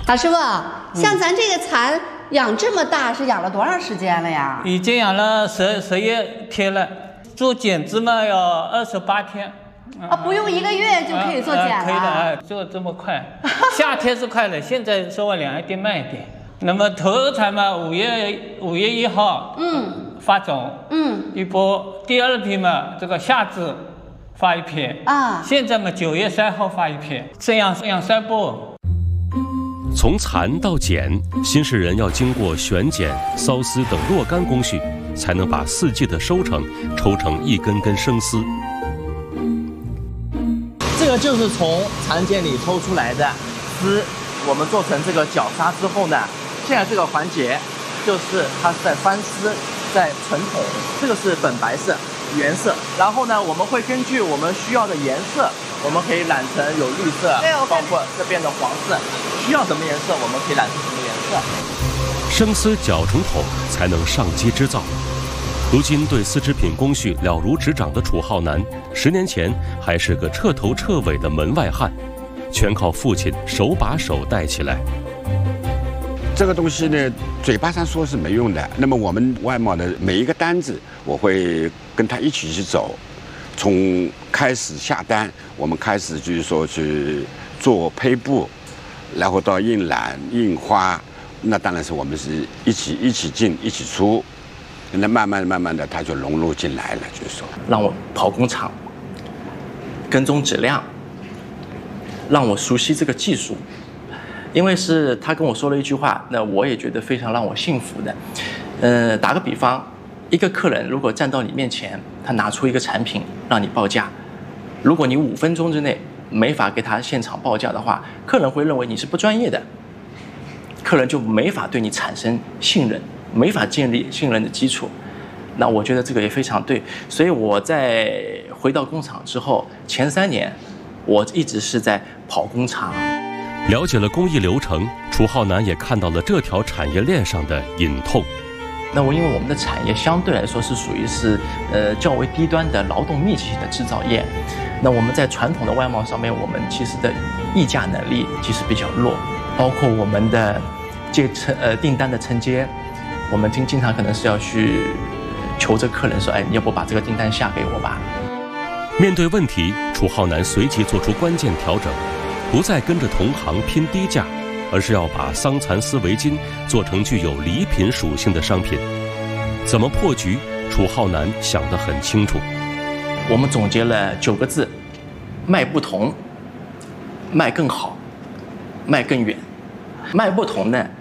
大师傅，像咱这个蚕养这么大，是养了多长时间了呀？ 已经养了10天了，做剪枝嘛要28天。 啊，不用1个月就可以做剪了？ 可以的，做这么快。夏天是快了，现在稍微凉一点慢一点。那么头蚕嘛，5月1号，发种，一波，第二批嘛，这个夏至发一片啊，现在嘛9月3号发一片，这样3波。 从蚕到剪，新式人要经过选剪、缫丝等若干工序，才能把4季的收成抽成一根根生丝。 这个就是从蚕茧里抽出来的丝，我们做成这个绞纱之后呢，现在这个环节就是它是在翻丝，在存筒，这个是本白色原色，然后呢，我们会根据我们需要的颜色，我们可以染成有绿色，包括这边的黄色，需要什么颜色我们可以染成什么颜色。 生丝绞成筒才能上机织造。如今对丝织品工序了如指掌的楚浩南，10年前还是个彻头彻尾的门外汉，全靠父亲手把手带起来。 这个东西呢，嘴巴上说是没用的。那么我们外贸的每一个单子，我会跟他一起去走，从开始下单，我们开始就是说去做胚布，然后到印染、印花，那当然是我们是一起进一起出。那慢慢的，它就融入进来了，就是说， 让我跑工厂，跟踪质量，让我熟悉这个技术，因为是他跟我说了一句话，那我也觉得非常让我信服的。打个比方，一个客人如果站到你面前，他拿出一个产品让你报价，如果你5分钟之内没法给他现场报价的话，客人会认为你是不专业的，客人就没法对你产生信任。没法建立信任的基础，那我觉得这个也非常对。所以我在回到工厂之后，前3年，我一直是在跑工厂。 了解了工艺流程，楚浩南也看到了这条产业链上的隐痛。 那因为我们的产业相对来说是属于是较为低端的劳动密集型的制造业，那我们在传统的外贸上面，我们其实的议价能力其实比较弱，包括我们的订单的承接。我们经常可能是要去求着客人说，哎，你要不把这个订单下给我吧。 面对问题，楚浩南随即做出关键调整，不再跟着同行拼低价，而是要把桑蚕丝围巾做成具有礼品属性的商品。怎么破局，楚浩南想得很清楚。 我们总结了9个字：卖不同，卖更好，卖更远。卖不同呢，